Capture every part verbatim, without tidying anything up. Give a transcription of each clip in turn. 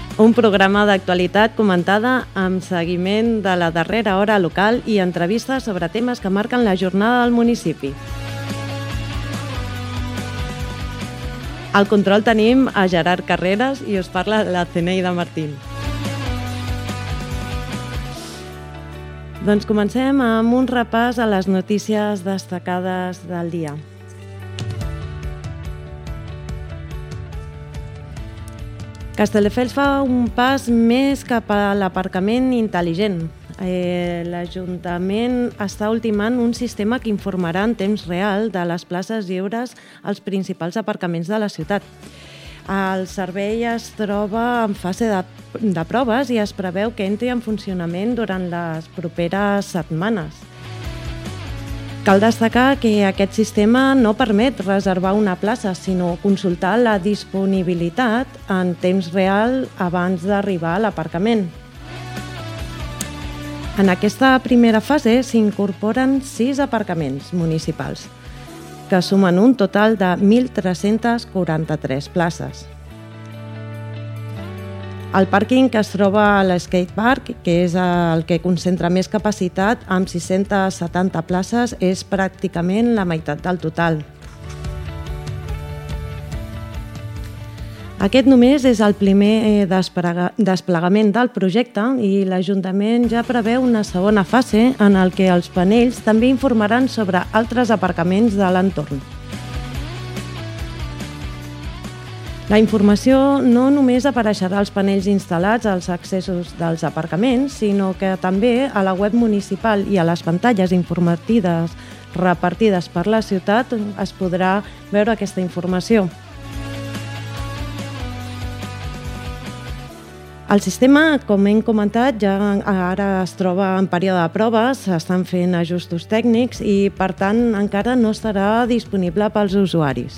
Un programa d'actualitat comentada amb seguiment de la darrera hora local i entrevistes sobre temes que marquen la jornada del municipi. Al control tenim a Gerard Carreras i us parla la Zeneida Martín. Doncs comencem amb un repàs a les notícies destacades del dia. Castelldefels fa un pas més cap a l'aparcament intel·ligent. Eh, L'Ajuntament està ultimant un sistema que informarà en temps real de les places lliures als principals aparcaments de la ciutat. El servei es troba en fase de, de proves i es preveu que entri en funcionament durant les properes setmanes. Cal destacar que aquest sistema no permet reservar una plaça, sinó consultar la disponibilitat en temps real abans d'arribar a l'aparcament. En aquesta primera fase s'incorporen sis aparcaments municipals, que sumen un total de mil tres-cents quaranta-tres places. El pàrquing que es troba a l'skatepark, que és el que concentra més capacitat, amb sis-centes setanta places, és pràcticament la meitat del total. Aquest només és el primer desplegament del projecte i l'Ajuntament ja preveu una segona fase en el que els panells també informaran sobre altres aparcaments de l'entorn. La informació no només apareixerà als panells instal·lats als accessos dels aparcaments, sinó que també a la web municipal i a les pantalles informatives repartides per la ciutat es podrà veure aquesta informació. El sistema, com hem comentat, ja ara es troba en període de proves, s'estan fent ajustos tècnics i, per tant, encara no estarà disponible pels usuaris.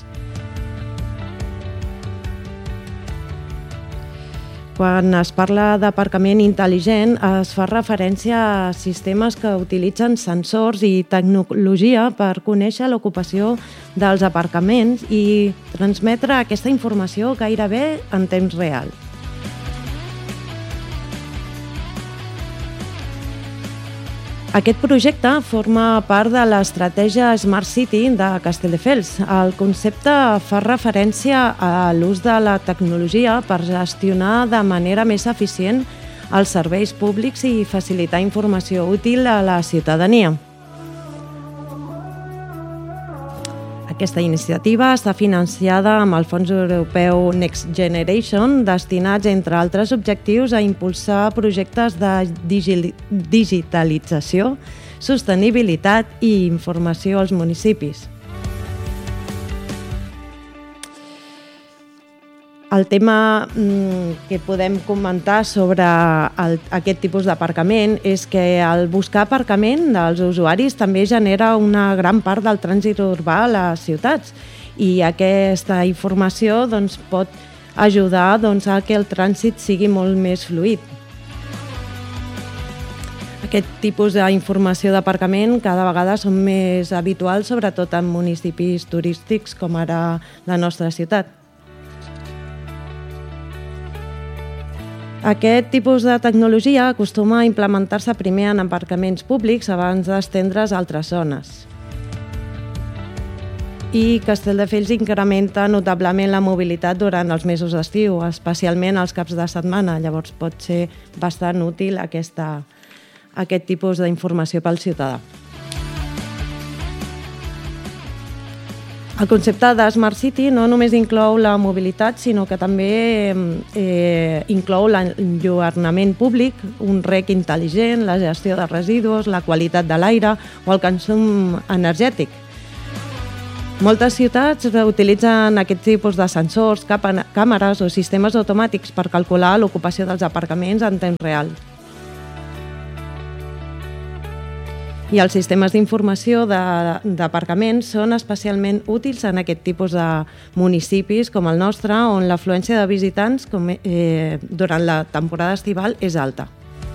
Quan es parla d'aparcament intel·ligent, es fa referència a sistemes que utilitzen sensors i tecnologia per conèixer l'ocupació dels aparcaments i transmetre aquesta informació gairebé en temps real. Aquest projecte forma part de l'estratègia Smart City de Castelldefels. El concepte fa referència a l'ús de la tecnologia per gestionar de manera més eficient els serveis públics i facilitar informació útil a la ciutadania. Aquesta iniciativa està financiada amb el Fons Europeu Next Generation, destinats, entre altres objectius, a impulsar projectes de digitalització, sostenibilitat i informació als municipis. El tema que podem comentar sobre el, aquest tipus d'aparcament és que el buscar aparcament dels usuaris també genera una gran part del trànsit urbà a les ciutats i aquesta informació doncs, pot ajudar doncs, a que el trànsit sigui molt més fluid. Aquest tipus d'informació d'aparcament cada vegada són més habituals, sobretot en municipis turístics com ara la nostra ciutat. Aquest tipus de tecnologia acostuma a implementar-se primer en aparcaments públics abans d'estendre's a altres zones. I Castelldefels incrementa notablement la mobilitat durant els mesos d'estiu, especialment els caps de setmana. Llavors pot ser bastant útil aquesta, aquest tipus d'informació pel ciutadà. El concepte de Smart City no només inclou la mobilitat, sinó que també eh, inclou l'enlluernament públic, un rec intel·ligent, la gestió de residus, la qualitat de l'aire o el consum energètic. Moltes ciutats utilitzen aquest tipus de sensors, càmeres o sistemes automàtics per calcular l'ocupació dels aparcaments en temps real. I els sistemes d'informació d'aparcaments són especialment útils en aquest tipus de municipis com el nostre, on l'afluència de visitants com, eh, durant la temporada estival és alta.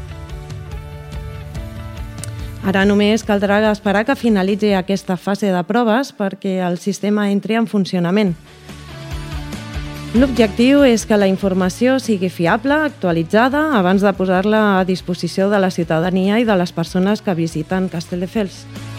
Ara només caldrà esperar que finalitzi aquesta fase de proves perquè el sistema entri en funcionament. L'objectiu és que la informació sigui fiable, actualitzada, abans de posar-la a disposició de la ciutadania i de les persones que visiten Castelldefels.